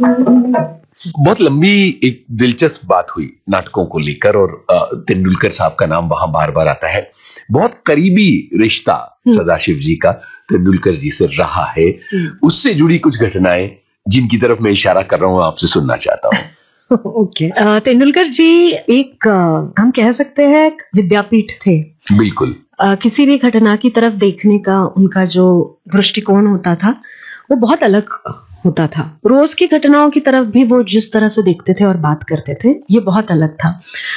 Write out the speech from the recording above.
बहुत लंबी एक दिलचस्प बात हुई नाटकों को लेकर, और तेंदुलकर साहब का नाम वहां बार बार आता है। बहुत करीबी रिश्ता सदाशिव जी का तेंदुलकर जी से रहा है। उससे जुड़ी कुछ घटनाएं जिनकी तरफ मैं इशारा कर रहा हूं, आपसे सुनना चाहता हूं। ओके। तेंदुलकर जी एक हम कह सकते हैं एक विद्यापीठ थे। बिल्कुल। किसी भी घटना की तरफ देखने का उनका जो दृष्टिकोण होता था वो बहुत अलग होता था। रोज की घटनाओं की तरफ भी वो जिस तरह से देखते थे और बात करते थे, ये बहुत अलग था।